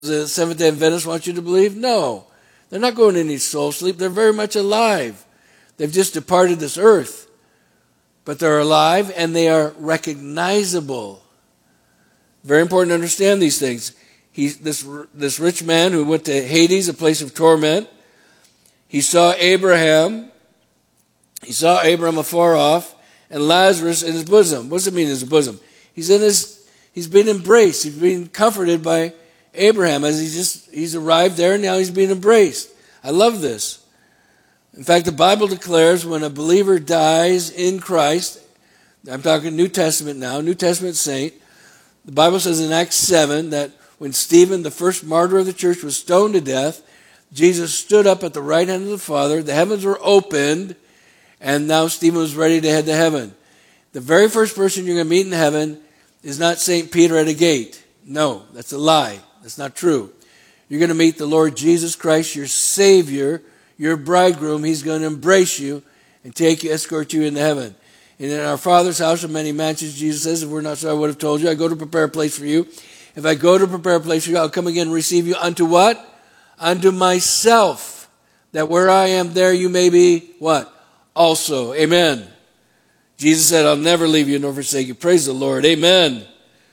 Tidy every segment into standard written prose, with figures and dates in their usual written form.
the Seventh-day Adventists want you to believe? No. They're not going into any soul sleep. They're very much alive. They've just departed this earth. But they're alive and they are recognizable. Very important to understand these things. This rich man who went to Hades, a place of torment, he saw Abraham. He saw Abraham afar off and Lazarus in his bosom. What does it mean in his bosom? He's been embraced. He's being comforted by Abraham as he's arrived there and now he's being embraced. I love this. In fact, the Bible declares when a believer dies in Christ, I'm talking New Testament now, New Testament saint, the Bible says in Acts 7 that when Stephen, the first martyr of the church, was stoned to death, Jesus stood up at the right hand of the Father, the heavens were opened, and now Stephen was ready to head to heaven. The very first person you're going to meet in heaven is not St. Peter at a gate. No, that's a lie. That's not true. You're going to meet the Lord Jesus Christ, your Savior, your bridegroom. He's going to embrace you and take you, escort you into heaven. And in our Father's house are many mansions, Jesus says, if we're not so, I would have told you. I go to prepare a place for you. If I go to prepare a place for you, I'll come again and receive you unto what? Unto myself. That where I am, there you may be what? Also. Amen. Jesus said, I'll never leave you nor forsake you. Praise the Lord. Amen.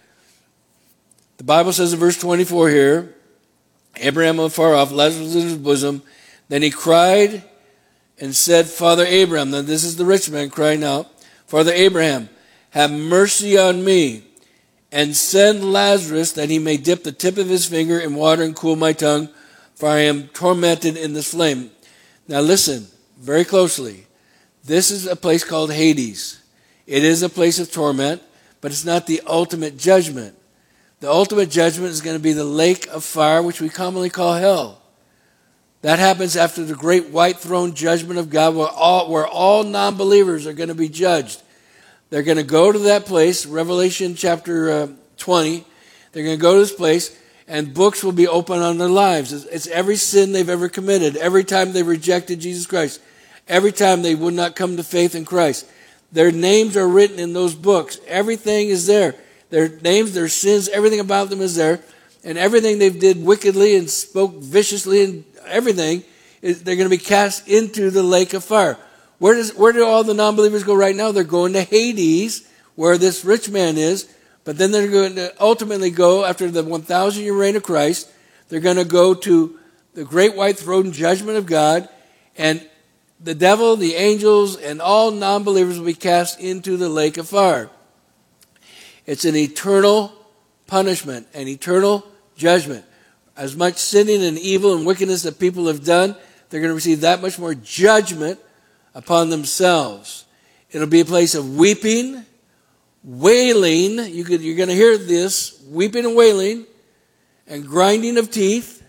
The Bible says in verse 24 here, Abraham afar off, Lazarus in his bosom. Then he cried and said, Father Abraham, now this is the rich man crying out, Father Abraham, have mercy on me and send Lazarus that he may dip the tip of his finger in water and cool my tongue, for I am tormented in this flame. Now listen very closely. This is a place called Hades. It is a place of torment, but it's not the ultimate judgment. The ultimate judgment is going to be the lake of fire, which we commonly call hell. That happens after the great white throne judgment of God, where all non-believers are going to be judged. They're going to go to that place, Revelation chapter 20. They're going to go to this place, and books will be opened on their lives. It's every sin they've ever committed, every time they rejected Jesus Christ, every time they would not come to faith in Christ. Their names are written in those books. Everything is there. Their names, their sins, everything about them is there. And everything they did wickedly and spoke viciously and everything, they're going to be cast into the lake of fire. Where do all the non-believers go right now? They're going to Hades, where this rich man is. But then they're going to ultimately go, after the 1,000-year reign of Christ, they're going to go to the great white throne judgment of God. And the devil, the angels, and all non-believers will be cast into the lake of fire. It's an eternal punishment, an eternal judgment. As much sinning and evil and wickedness that people have done, they're going to receive that much more judgment upon themselves. It'll be a place of weeping, wailing. You're going to hear this, weeping and wailing, and grinding of teeth.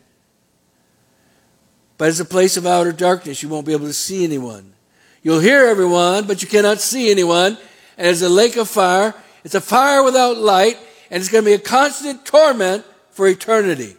But it's a place of outer darkness. You won't be able to see anyone. You'll hear everyone, but you cannot see anyone. And it's a lake of fire. It's a fire without light, and it's going to be a constant torment for eternity.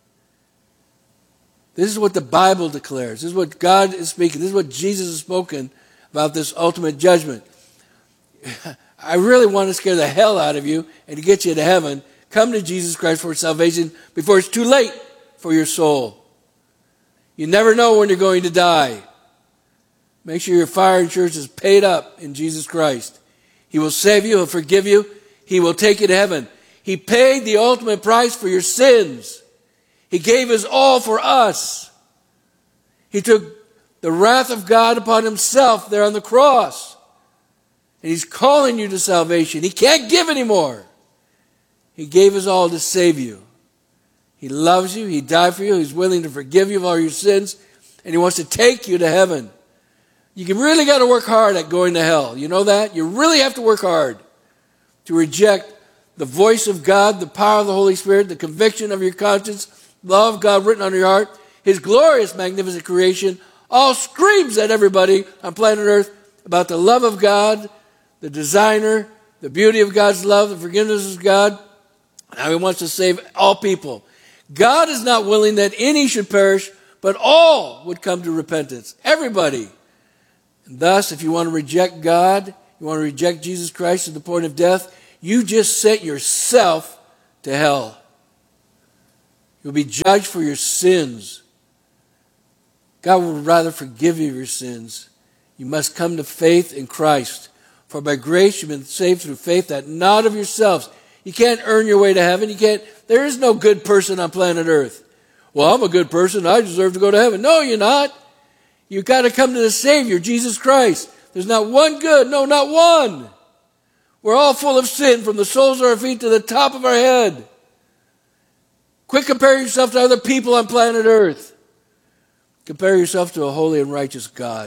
This is what the Bible declares. This is what God is speaking. This is what Jesus has spoken about this ultimate judgment. I really want to scare the hell out of you and to get you to heaven. Come to Jesus Christ for salvation before it's too late for your soul. You never know when you're going to die. Make sure your fire insurance is paid up in Jesus Christ. He will save you. He'll forgive you. He will take you to heaven. He paid the ultimate price for your sins. He gave his all for us. He took the wrath of God upon himself there on the cross. And he's calling you to salvation. He can't give anymore. He gave his all to save you. He loves you. He died for you. He's willing to forgive you of all your sins. And he wants to take you to heaven. You really got to work hard at going to hell. You know that? You really have to work hard to reject the voice of God, the power of the Holy Spirit, the conviction of your conscience, love of God written on your heart, his glorious, magnificent creation, all screams at everybody on planet Earth about the love of God, the designer, the beauty of God's love, the forgiveness of God, and how he wants to save all people. God is not willing that any should perish, but all would come to repentance. Everybody. And thus, if you want to reject God, you want to reject Jesus Christ to the point of death, you just sent yourself to hell. You'll be judged for your sins. God will rather forgive you your sins. You must come to faith in Christ. For by grace you've been saved through faith, that not of yourselves. You can't earn your way to heaven. There is no good person on planet Earth. Well, I'm a good person. I deserve to go to heaven. No, you're not. You've got to come to the Savior, Jesus Christ. There's not one good. No, not one. We're all full of sin from the soles of our feet to the top of our head. Quit comparing yourself to other people on planet Earth. Compare yourself to a holy and righteous God.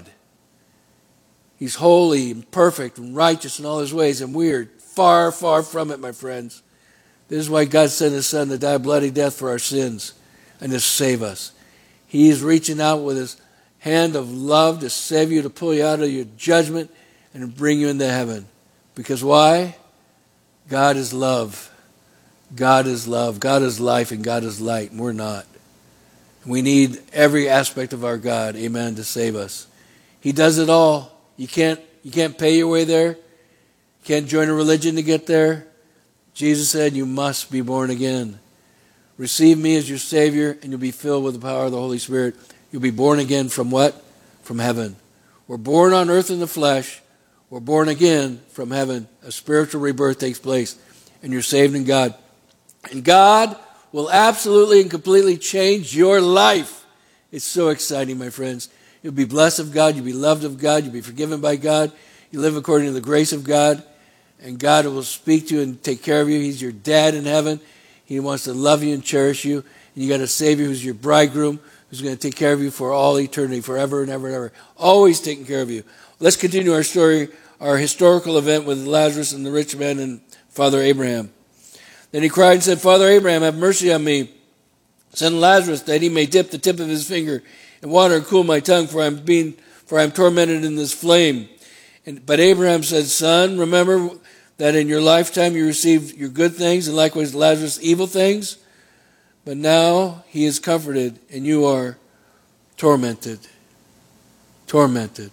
He's holy and perfect and righteous in all his ways, and we are far, far from it, my friends. This is why God sent his Son to die a bloody death for our sins and to save us. He's reaching out with his hand of love to save you, to pull you out of your judgment and to bring you into heaven. Because why? God is love. God is love. God is life, and God is light, and we're not. We need every aspect of our God, amen, to save us. He does it all. You can't pay your way there. You can't join a religion to get there. Jesus said you must be born again. Receive me as your Savior, and you'll be filled with the power of the Holy Spirit. You'll be born again from what? From heaven. We're born on earth in the flesh. We're born again from heaven. A spiritual rebirth takes place, and you're saved in God. And God will absolutely and completely change your life. It's so exciting, my friends. You'll be blessed of God. You'll be loved of God. You'll be forgiven by God. You live according to the grace of God. And God will speak to you and take care of you. He's your dad in heaven. He wants to love you and cherish you. And you got a Savior who's your bridegroom, who's going to take care of you for all eternity, forever and ever and ever. Always taking care of you. Let's continue our story, our historical event with Lazarus and the rich man and Father Abraham. Then he cried and said, Father Abraham, have mercy on me. Send Lazarus that he may dip the tip of his finger in water and cool my tongue, for I am tormented in this flame. But Abraham said, Son, remember that in your lifetime you received your good things, and likewise Lazarus evil things. But now he is comforted, and you are tormented. Tormented.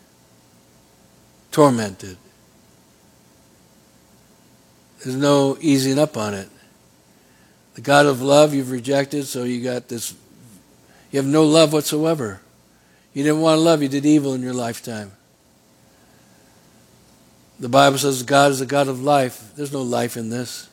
Tormented. There's no easing up on it. The God of love you've rejected, so you got this. You have no love whatsoever. You didn't want to love, you did evil in your lifetime. The Bible says God is a God of life. There's no life in this.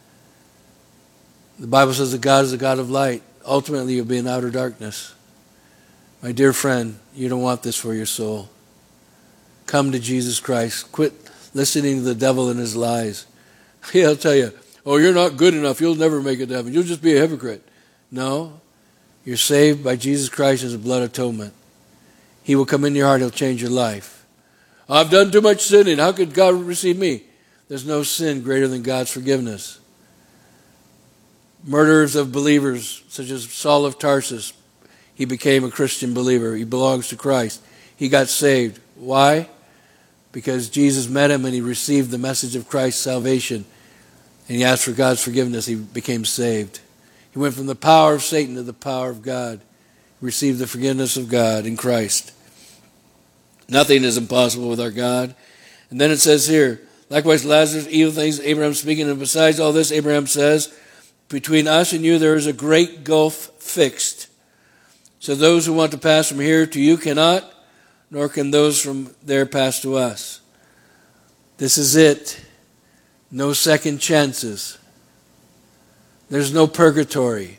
The Bible says that God is a God of light. Ultimately, you'll be in outer darkness. My dear friend, you don't want this for your soul. Come to Jesus Christ. Quit listening to the devil and his lies. He'll tell you, oh, you're not good enough. You'll never make it to heaven. You'll just be a hypocrite. No. You're saved by Jesus Christ as a blood atonement. He will come in your heart. He'll change your life. I've done too much sinning. How could God receive me? There's no sin greater than God's forgiveness. Murderers of believers, such as Saul of Tarsus, he became a Christian believer. He belongs to Christ. He got saved. Why? Because Jesus met him and he received the message of Christ's salvation. And he asked for God's forgiveness. He became saved. He went from the power of Satan to the power of God. He received the forgiveness of God in Christ. Nothing is impossible with our God. And then it says here, likewise Lazarus, evil things, Abraham speaking, and besides all this, Abraham says, between us and you there is a great gulf fixed. So those who want to pass from here to you cannot, nor can those from there pass to us. This is it. No second chances. There's no purgatory.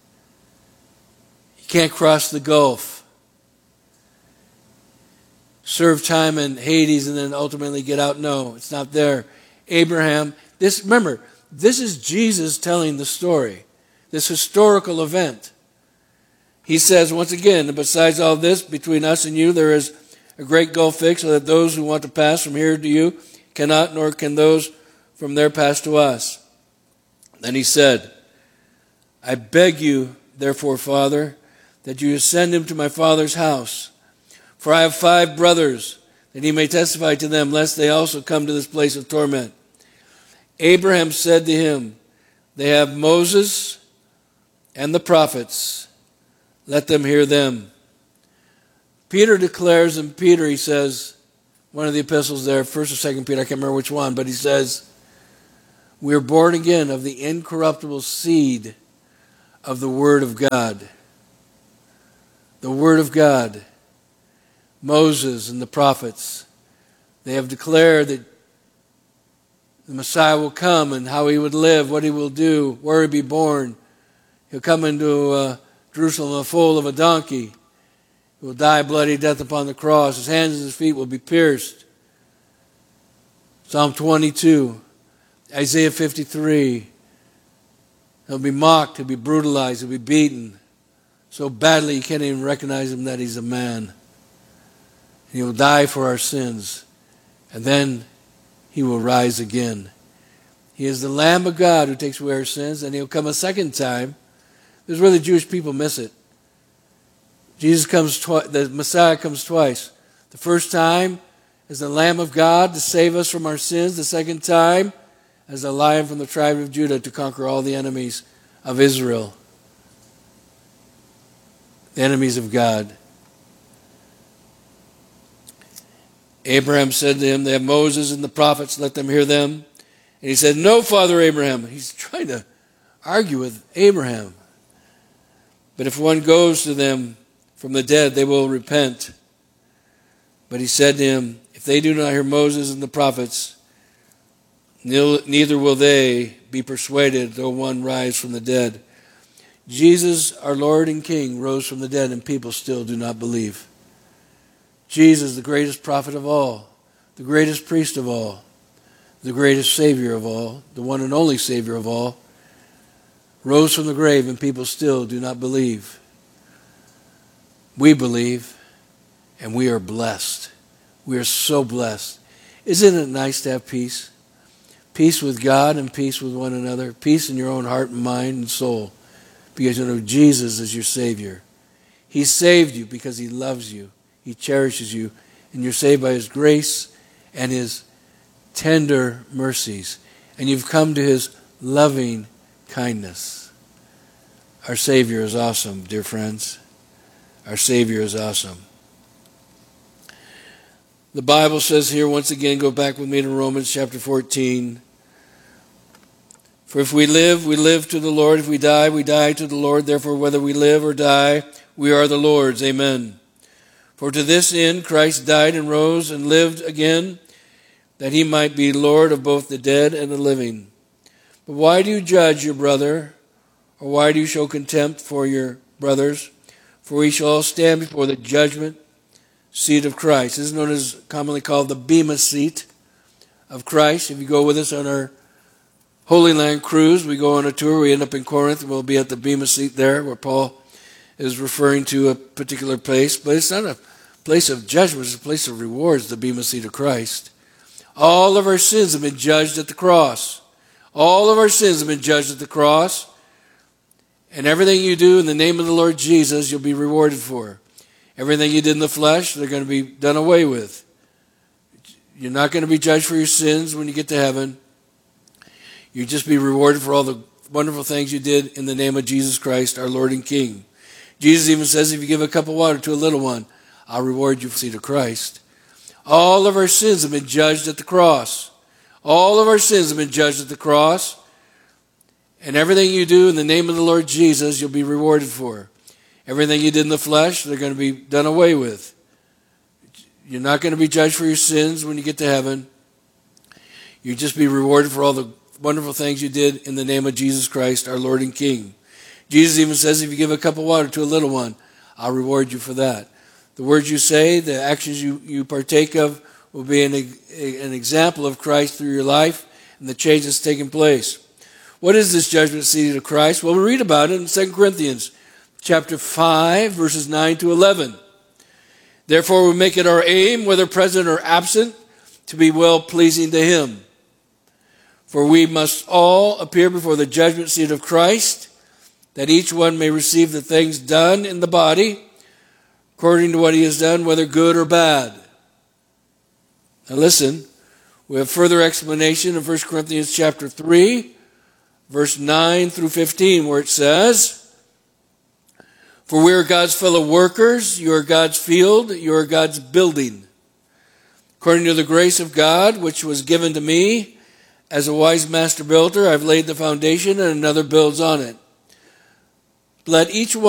You can't cross the gulf. Serve time in Hades and then ultimately get out. No, it's not there. Abraham, remember, this is Jesus telling the story, this historical event. He says, once again, and besides all this, between us and you, there is a great gulf fixed, so that those who want to pass from here to you cannot, nor can those from there pass to us. Then he said, I beg you, therefore, Father, that you send him to my father's house. For I have 5 brothers, that he may testify to them, lest they also come to this place of torment. Abraham said to him, they have Moses and the prophets. Let them hear them. Peter declares, and Peter, he says, one of the epistles there, 1st or 2nd Peter, I can't remember which one, but he says, we are born again of the incorruptible seed of the Word of God. The Word of God. Moses and the prophets, they have declared that the Messiah will come and how he would live, what he will do, where he'll be born. He'll come into Jerusalem on the foal of a donkey. He will die a bloody death upon the cross. His hands and his feet will be pierced. Psalm 22, Isaiah 53. He'll be mocked, he'll be brutalized, he'll be beaten so badly you can't even recognize him that he's a man. He will die for our sins, and then he will rise again. He is the Lamb of God who takes away our sins, and he'll come a second time. This is where the Jewish people miss it. The Messiah comes twice. The first time as the Lamb of God to save us from our sins. The second time as the Lion from the tribe of Judah to conquer all the enemies of Israel. The enemies of God. Abraham said to him, they have Moses and the prophets, let them hear them. And he said, no, Father Abraham. He's trying to argue with Abraham. But if one goes to them from the dead, they will repent. But he said to him, if they do not hear Moses and the prophets, neither will they be persuaded, though one rise from the dead. Jesus, our Lord and King, rose from the dead, and people still do not believe. Jesus, the greatest prophet of all, the greatest priest of all, the greatest Savior of all, the one and only Savior of all, rose from the grave, and people still do not believe. We believe, and we are blessed. We are so blessed. Isn't it nice to have peace? Peace with God and peace with one another. Peace in your own heart and mind and soul. Because you know Jesus is your Savior. He saved you because he loves you. He cherishes you, and you're saved by his grace and his tender mercies. And you've come to his loving kindness. Our Savior is awesome, dear friends. Our Savior is awesome. The Bible says here, once again, go back with me to Romans chapter 14. For if we live to the Lord. If we die to the Lord. Therefore, whether we live or die, we are the Lord's. Amen. For to this end Christ died and rose and lived again, that he might be Lord of both the dead and the living. But why do you judge your brother? Or why do you show contempt for your brothers? For we shall all stand before the judgment seat of Christ. This is known as commonly called the Bema seat of Christ. If you go with us on our Holy Land cruise, we go on a tour, we end up in Corinth, and we'll be at the Bema seat there, where Paul is referring to a particular place. But it's not a place of judgment, it's a place of rewards, the Bema seat of Christ. All of our sins have been judged at the cross. All of our sins have been judged at the cross. And everything you do in the name of the Lord Jesus, you'll be rewarded for. Everything you did in the flesh, they're going to be done away with. You're not going to be judged for your sins when you get to heaven. You'll just be rewarded for all the wonderful things you did in the name of Jesus Christ, our Lord and King. Jesus even says, if you give a cup of water to a little one, I'll reward you for the seed of Christ. All of our sins have been judged at the cross. All of our sins have been judged at the cross. And everything you do in the name of the Lord Jesus, you'll be rewarded for. Everything you did in the flesh, they're going to be done away with. You're not going to be judged for your sins when you get to heaven. You'll just be rewarded for all the wonderful things you did in the name of Jesus Christ, our Lord and King. Jesus even says, if you give a cup of water to a little one, I'll reward you for that. The words you say, the actions you partake of will be an example of Christ through your life and the change that's taken place. What is this judgment seat of Christ? Well, we read about it in 2 Corinthians chapter 5, verses 9 to 11. Therefore, we make it our aim, whether present or absent, to be well-pleasing to him. For we must all appear before the judgment seat of Christ, that each one may receive the things done in the body, according to what he has done, whether good or bad. Now listen, we have further explanation in 1 Corinthians chapter 3, verse 9 through 15, where it says, for we are God's fellow workers, you are God's field, you are God's building. According to the grace of God, which was given to me, as a wise master builder, I've laid the foundation and another builds on it. Let each